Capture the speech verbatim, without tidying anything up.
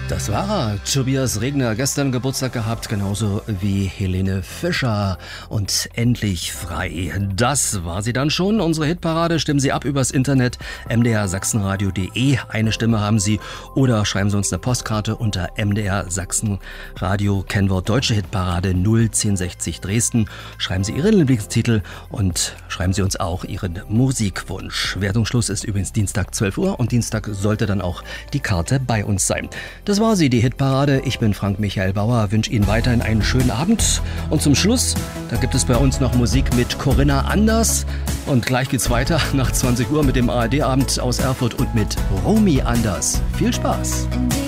Das war er, Tobias Regner, gestern Geburtstag gehabt, genauso wie Helene Fischer und endlich frei. Das war sie dann schon, unsere Hitparade. Stimmen Sie ab übers Internet, m d r sachsenradio punkt de. Eine Stimme haben Sie oder schreiben Sie uns eine Postkarte unter M D R Sachsenradio, Kennwort Deutsche Hitparade null zehn sechzig Dresden. Schreiben Sie Ihren Lieblingstitel und schreiben Sie uns auch Ihren Musikwunsch. Wertungsschluss ist übrigens Dienstag zwölf Uhr und Dienstag sollte dann auch die Karte bei uns sein. Das war sie, die Hitparade. Ich bin Frank Michael Bauer, wünsche Ihnen weiterhin einen schönen Abend. Und zum Schluss, da gibt es bei uns noch Musik mit Corinna Anders. Und gleich geht's weiter nach zwanzig Uhr mit dem A R D-Abend aus Erfurt und mit Romy Anders. Viel Spaß!